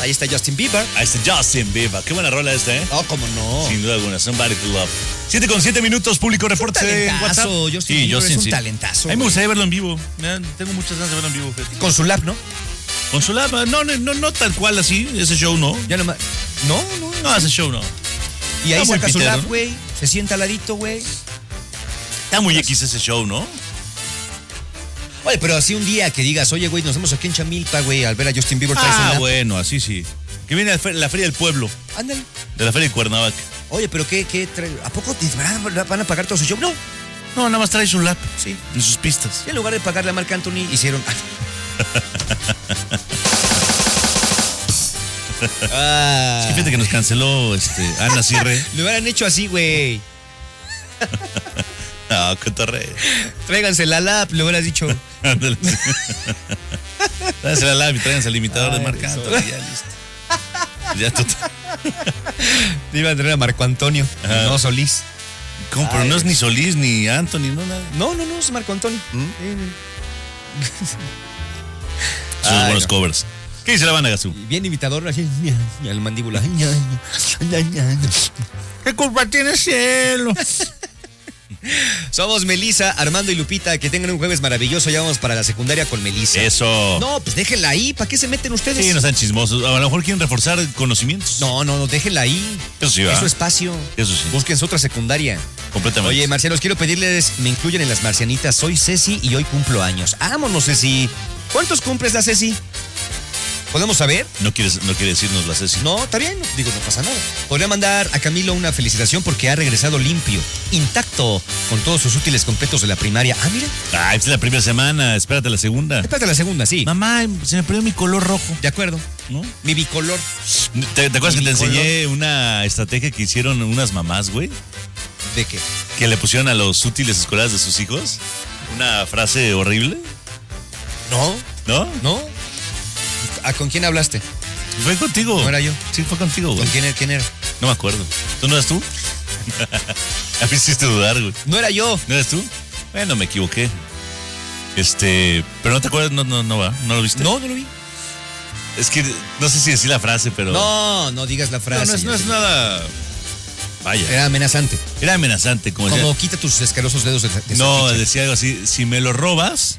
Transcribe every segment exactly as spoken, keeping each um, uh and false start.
Ahí está Justin Bieber. Ahí está Justin Bieber. Qué buena rola esta, ¿eh? Oh, cómo no. Sin duda alguna. Somebody to Love. siete con siete minutos, público reporte en WhatsApp. Justin Sí, Bieber Justin, es un sí. talentazo. A mí me güey. gustaría verlo en vivo. Me- Tengo muchas ganas de verlo en vivo. fíjate. Con su lap, ¿no? Con su lapa. No, no, no, no tal cual así. Ese show no. Ya nomás. No, no. No, ese show no. Y ahí Está muy saca su pitero, lap, ¿no? güey. Se sienta al ladito, güey. Está muy X ese show, ¿no? Oye, pero así un día que digas, oye, güey, nos vemos aquí en Chamilpa, güey, al ver a Justin Bieber. traes un Ah, lap. bueno, así sí. Que viene la fe- la Feria del Pueblo, Ándale. de la Feria de Cuernavaca. Oye, pero ¿qué, qué trae? ¿A poco te van van a pagar todo su show? No. No, nada más trae su lap Sí. en sus pistas. Y en lugar de pagarle a Marc Anthony, hicieron. Ah. Es que fíjate que nos canceló este, Ana Cirre. Lo hubieran hecho así, güey. No, qué torre. Tráiganse la lap, le hubieras dicho. Ándale. Tráiganse la lap y tráiganse el limitador Ay, de Marc eso. Anthony. Ya listo. Ya total. Te iba a traer a Marco Antonio, Ajá. no Solís. ¿Cómo? Pero Ay, no es ni Solís ni Anthony, no nada. No, no, no, es Marco Antonio. ¿Mm? Sí, Sus Ay, buenos no. covers. ¿Qué dice la banda, Gazú? sí. Bien imitador, así, y al mandíbula. ¿Qué culpa tiene cielo? Somos Melissa, Armando y Lupita. Que tengan un jueves maravilloso. Ya vamos para la secundaria con Melissa. Eso. No, pues déjenla ahí. ¿Para qué se meten ustedes? Sí, no sean chismosos. A lo mejor quieren reforzar conocimientos. No, no, no, déjenla ahí. Eso sí, Es ¿va? su espacio. Eso sí. Busquen su otra secundaria. Completamente. Oye, marcianos, quiero pedirles, me incluyen en las marcianitas. Soy Ceci y hoy cumplo años. Vámonos, Ceci. ¿Cuántos cumples la Ceci? ¿Podemos saber? No, quieres, no quiere decirnos la Ceci. No, está bien. Digo, no pasa nada. Podría mandar a Camilo una felicitación porque ha regresado limpio, intacto, con todos sus útiles completos de la primaria. Ah, mira. Ah, esta es la primera semana. Espérate la segunda. Espérate la segunda, sí. Mamá, se me perdió mi color rojo. De acuerdo. ¿No? Mi bicolor. ¿Te, te acuerdas que te Bicolor. enseñé una estrategia que hicieron unas mamás, güey? ¿De qué? Que le pusieron a los útiles escolares de sus hijos una frase horrible, No, ¿no? no. ¿A con quién hablaste? Fue contigo. No era yo. Sí, fue contigo, güey. ¿Con quién era? ¿Quién era? No me acuerdo. ¿Tú no eras tú? A mí me hiciste dudar, güey. No era yo. ¿No eres tú? Bueno, me equivoqué. Este, pero no te acuerdas, no, no, no va, ¿no lo viste? No, no lo vi. Es que no sé si decir la frase, pero. No, no digas la No, frase. no es, no es nada. Vaya. Era amenazante. Era amenazante, como, Como decía. quita tus escarosos dedos de, de No, salchicha. decía algo así: si me lo robas,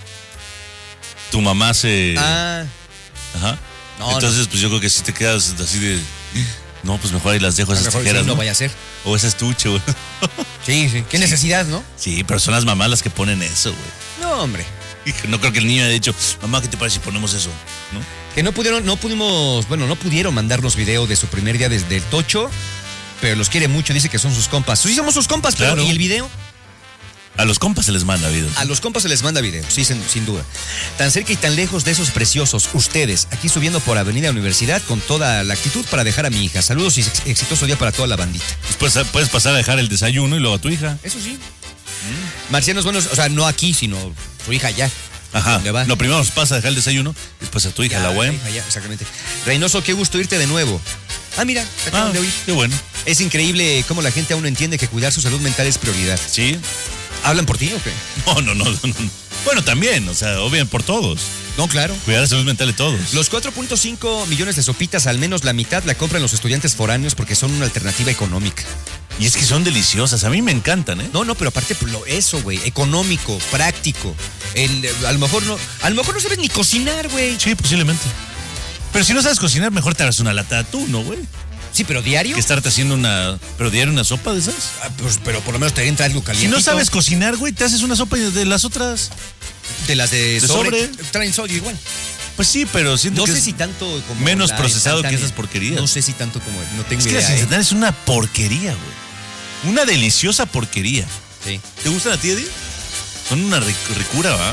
tu mamá se. Ah, Ajá. No, Entonces, pues yo creo que si te quedas así de. No, pues mejor ahí las dejo a lo esas mejor tijeras, sí, no ¿no? vaya a ser. O ese estuche, güey. Sí, sí. ¿Qué necesidad, no? Sí, pero son las mamás las que ponen eso, güey. No, hombre. Y que no creo que el niño haya dicho, mamá, ¿qué te parece si ponemos eso? ¿No? Que no pudieron, no pudimos, bueno, no pudieron mandarnos video de su primer día desde el Tocho, pero los quiere mucho, dice que son sus compas. Sí, somos sus compas, pero Claro. ¿y el video? A los compas se les manda video. A los compas se les manda video, sí, sin, sin duda. Tan cerca y tan lejos de esos preciosos, ustedes, aquí subiendo por Avenida Universidad con toda la actitud para dejar a mi hija. Saludos y ex- exitoso día para toda la bandita. Después puedes pasar a dejar el desayuno y luego a tu hija. Eso sí. Marcianos buenos, o sea, no aquí, sino su hija allá. Ajá. ¿Dónde va? No, primero pasa a dejar el desayuno, después a tu hija, Ya, la U E M. hija, ya, exactamente. Reynoso, qué gusto irte de nuevo. Ah, mira, te acaban Ah, de oír. qué bueno. Es increíble cómo la gente aún no entiende que cuidar su salud mental es prioridad. Sí. ¿Hablan por ti o qué? No, no, no, no, no. Bueno, también, o sea, obviamente por todos. No, claro. Cuidar la salud mental de todos. Los cuatro punto cinco millones de sopitas, al menos la mitad la compran los estudiantes foráneos porque son una alternativa económica. Y es que son deliciosas, a mí me encantan, ¿eh? No, no, pero aparte pues, lo- eso, güey, económico, práctico. El, eh, a lo mejor no, a lo mejor no sabes ni cocinar, güey. Sí, posiblemente. Pero si no sabes cocinar, mejor te hagas una lata de atún, ¿no, güey? Sí, pero diario. Que estarte haciendo una... ¿Pero diario una sopa de esas? Ah, pues, pero por lo menos te entra algo Si caliente. no sabes cocinar, güey, te haces una sopa de las otras. de las de, de sobre, sobre. traen sodio igual. Pues sí, pero siento No que sé es- si tanto como menos la procesado que instantánea. esas porquerías. No sé si tanto como, no tengo Es que la idea. ¿eh? instantánea es una porquería, güey. Una deliciosa porquería. Sí. ¿Te gustan a ti, Eddie? Son una ric- ricura, ¿va?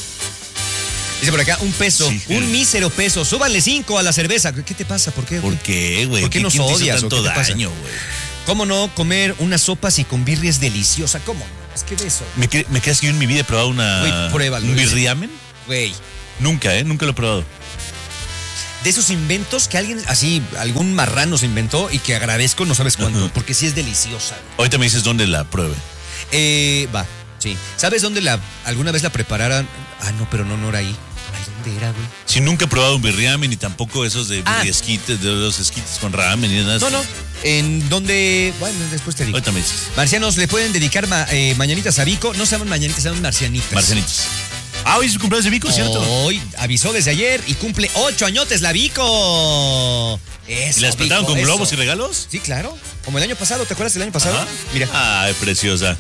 Dice por acá, un peso, Sí. un mísero peso. Súbanle cinco a la cerveza. ¿Qué te pasa? ¿Por qué? ¿Por güey? qué, güey? ¿Por qué nos ¿Quién te hizo odias o tanto qué te pasa? daño, güey? ¿Cómo no comer unas sopas y con birria es deliciosa? ¿Cómo no? Es que de eso. ¿Me, cre- me crees que yo en mi vida he probado una... Güey, pruébalo. ¿Un birriamen? Güey. Nunca, ¿eh? Nunca lo he probado. De esos inventos que alguien, así, algún marrano se inventó y que agradezco, no sabes cuánto, Ujú. porque sí es deliciosa. güey. Ahorita me dices dónde la pruebe. Eh, va, sí. ¿Sabes dónde la, alguna vez la prepararan? Ah, no, pero no, no era ahí. Ay, ¿dónde ¿Dónde era, güey? Si nunca he probado un birriamen ni tampoco esos de Ah. esquites, de los esquites con ramen y nada. No, no. En donde. Bueno, después te digo. Ahorita me dices. Marcianos, ¿le pueden dedicar ma- eh, mañanitas a Vico? No se llaman mañanitas, se llaman marcianitas. Marcianitos. Ah, hoy es su cumpleaños de Vico, ¿cierto? Hoy avisó desde ayer y cumple ocho añotes la Vico. Eso, ¿Y las pintaron Vico, con eso. globos y regalos? Sí, claro. Como el año pasado, ¿te acuerdas del año pasado? Ajá. Mira. Ay, preciosa.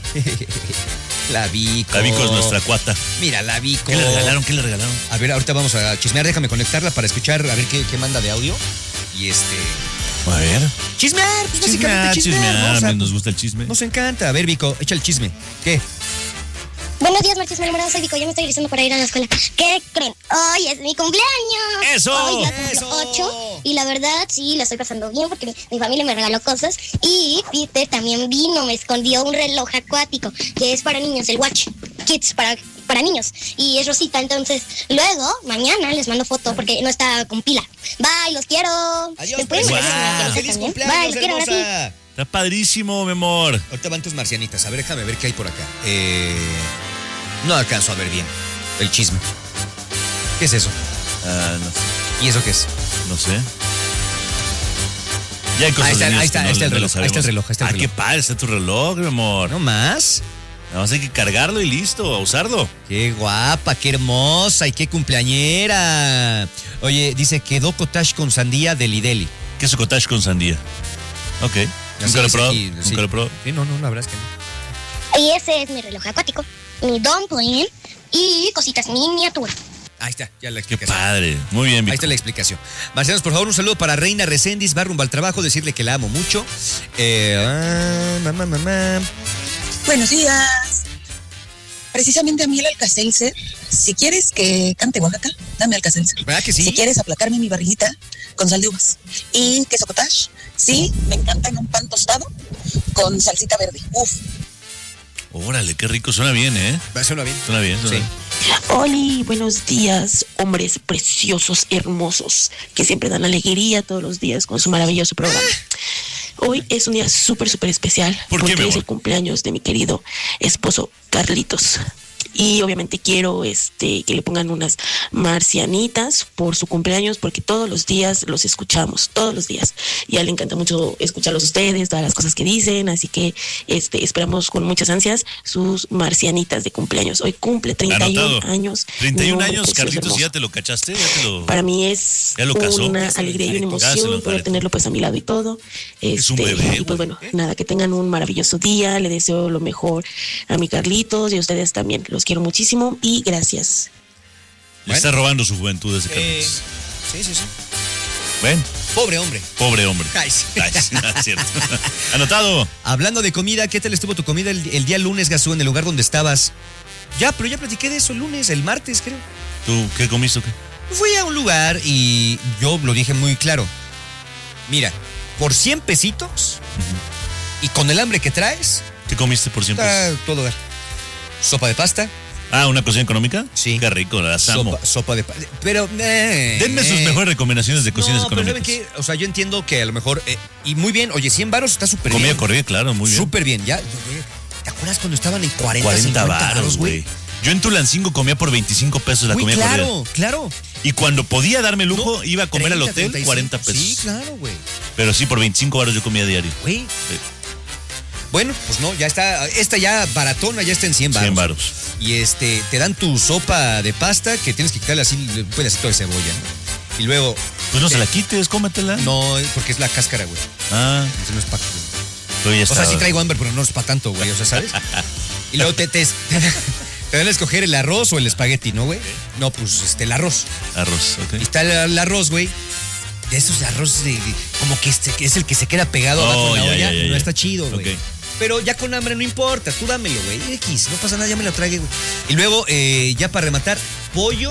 La Vico. La Vico es nuestra cuata. Mira, la Vico. ¿Qué le regalaron? ¿Qué le regalaron? A ver, ahorita vamos a chismear. Déjame conectarla para escuchar, a ver qué, qué manda de audio. Y este. A ver. Chismear, pues Chismear, básicamente chismear. chismear. ¿no? O sea, Nos gusta el chisme. nos encanta. A ver, Vico, echa el chisme. ¿Qué? Buenos días, Marchis, mi enamorado, soy Vico, ya me estoy listando para ir a la escuela. ¿Qué creen? Hoy es mi cumpleaños. ¡Eso! Hoy ya cumplo ¡Eso! ocho y la verdad sí, la estoy pasando bien porque mi, mi familia me regaló cosas y Peter también vino, me escondió un reloj acuático que es para niños, el Watch Kids para, para niños y es rosita, entonces luego mañana les mando foto porque no está con pila. Bye, los quiero. Adiós, ¿Me pueden preciosa. mandar una ¡Feliz también? cumpleaños, Bye, los quiero ahora sí. hermosa! Está padrísimo, mi amor. Ahorita van tus marcianitas. A ver, déjame ver qué hay por acá. Eh, no alcanzo a ver bien el chisme. ¿Qué es eso? Ah, no sé. ¿Y eso qué es? No sé. Ya hay cosas Ahí está, de niños ahí está, que no- ahí está el no lo reloj, ahí está el sabemos. reloj, ahí está el Ah, reloj. qué padre, está tu reloj, mi amor. ¿No más? Nada más hay que cargarlo y listo, a usarlo. Qué guapa, qué hermosa y qué cumpleañera. Oye, dice que do cottage con sandía deli deli. Queso cottage con sandía. Ok. Así ¿Nunca lo he dice probado? aquí, ¿Nunca sí. lo he probado? Sí, no, no, la verdad es que no. Y ese es mi reloj acuático, mi dumpling y cositas miniatura. Ahí está, ya la Qué explicación. padre. Muy bien, Ahí Vico. está la explicación. Marcianos, por favor, un saludo para Reina Recendis, va rumbo al trabajo, decirle que la amo mucho. Eh, ah, mamá, mamá. Buenos días. Precisamente a mí el Alka-Seltzer, si quieres que cante Oaxaca, dame Alka-Seltzer. ¿Verdad que sí? Si quieres aplacarme mi barriguita con sal de uvas. Y queso cottage, sí, me encanta en un pan tostado con salsita verde. Uf. Órale, qué rico. Suena bien, ¿eh? Suena bien. Suena bien. Suena Sí. bien. Oli, buenos días, hombres preciosos, hermosos, que siempre dan alegría todos los días con su maravilloso programa. Hoy es un día súper, súper especial ¿Por qué, mi porque es amor? el cumpleaños de mi querido esposo Carlitos. Y obviamente quiero este que le pongan unas marcianitas por su cumpleaños, porque todos los días los escuchamos, todos los días. Y a él le encanta mucho escucharlos ustedes, todas las cosas que dicen, así que este esperamos con muchas ansias sus marcianitas de cumpleaños. Hoy cumple treinta y uno Anotado. años. treinta y mi un hombre años, precioso, Carlitos, hermoso. ¿ya te lo cachaste? ¿Ya te lo...? Para mí es ¿Ya lo casó? una Ya se lo alegría y una emparetó. Ya se lo emoción poder emparetó. tenerlo pues a mi lado y todo. Es un Este, bebé, y pues güey. bueno, nada, que tengan un maravilloso día. Le deseo lo mejor a mi Carlitos y a ustedes también. Los quiero muchísimo y gracias. Le está robando su juventud ese Eh, Carlitos. sí, sí, sí. ¿Ven? Pobre hombre. Pobre hombre. Ay, sí. Ay, sí, no, es cierto. Anotado. Hablando de comida, ¿qué tal estuvo tu comida el, el día lunes, Gazú, en el lugar donde estabas? Ya, pero ya platiqué de eso el lunes, el martes, creo. ¿Tú qué comiste o qué? Fui a un lugar y yo lo dije muy claro. Mira, por cien pesitos y con el hambre que traes, ¿Qué comiste por siempre? está todo dar. Sopa de pasta. Ah, ¿una cocina económica? Sí. Qué rico, las amo. Sopa, sopa de pasta. Pero, eh, Denme sus eh. mejores recomendaciones de cocinas No, pero económicas. ¿saben qué? O sea, yo entiendo que a lo mejor... eh, y muy bien, oye, cien varos está súper bien. Comida corrida, claro, muy bien. Súper bien, ya. güey, ¿te acuerdas cuando estaban en cuarenta, cuarenta cincuenta varos, güey. Yo en Tulancingo comía por veinticinco pesos la Güey, comida claro, corrida. claro. Y cuando podía darme lujo, No, iba a comer al treinta, hotel, treinta y cinco. cuarenta pesos. Sí, claro, güey. Pero sí, por veinticinco varos yo comía diario. Güey. Sí. Bueno, pues no, ya está. Esta ya baratona ya está en cien varos. cien varos. Y este, te dan tu sopa de pasta que tienes que quitarle así un pedacito de cebolla, ¿no? Y luego. Pues no se te- la quites, cómetela. No, porque es la cáscara, güey. Ah, Eso no es para. pero ya O está. sea, sí traigo hambre, pero no es para tanto, güey. O sea, ¿sabes? Y luego te, te, te dan a escoger el arroz o el espagueti, ¿no, güey? No, pues este, el arroz. Arroz, ok. Y está el, el arroz, güey. De esos arroz de, como que, este, que es el que se queda pegado Oh, abajo de la ya, olla. ya, ya, no ya. está chido, güey. Ok. Pero ya con hambre no importa, tú dámelo, güey. X, no pasa nada, ya me lo tragué, güey. Y luego, eh, ya para rematar, pollo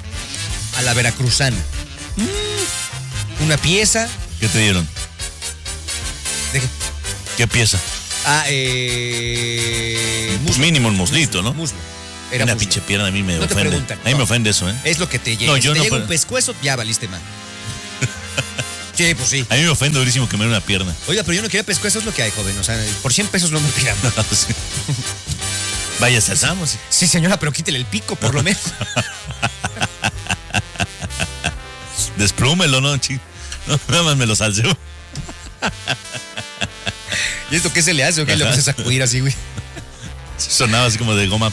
a la veracruzana. Mm, una pieza. ¿Qué te dieron? ¿De qué? ¿Qué pieza? Ah, eh. Pues Muslo. mínimo un muslito, ¿no? Muslo. Era Una muslo. pinche pierna a mí me No te ofende. preguntan, A mí no. me ofende eso, ¿eh? Es lo que te llega. No, si yo te no llega puedo. un pescuezo, ya valiste mal. Sí, pues sí. A mí me ofende durísimo que me dé una pierna. Oiga, pero yo no quería pescuezo, es lo que hay, joven. O sea, por cien pesos no me pidan. Sí. Vaya, salsamos. Sí, señora, pero quítele el pico, por lo menos. Desplúmelo, ¿no? Chi- No, nada más me lo salseo. ¿Y esto qué se le hace? ¿O qué le vas a sacudir así, güey? Sonaba así como de goma.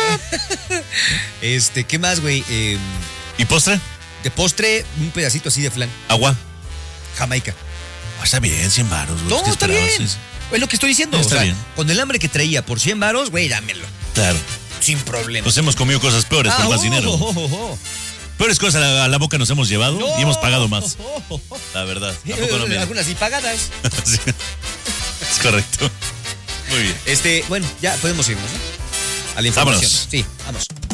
Este, ¿qué más, güey? Eh, ¿Y postre? de postre, un pedacito así de flan. Agua. Jamaica. Ah, está bien, cien varos, güey. No, ¿Qué está esperabas? bien. Sí, Es lo que estoy diciendo. Está o sea, bien. con el hambre que traía por cien varos, güey, dámelo. Claro. Sin problema. Nos hemos comido cosas peores por Ah, más oh, dinero. oh, oh, oh. Peores cosas a la, a la boca nos hemos llevado No. y hemos pagado más. Oh, oh, oh. La verdad. Tampoco no me... Algunas sí pagadas. Sí. Es correcto. Muy bien. Este, bueno, ya podemos irnos, ¿no? A la información. Vámonos. Sí, vamos.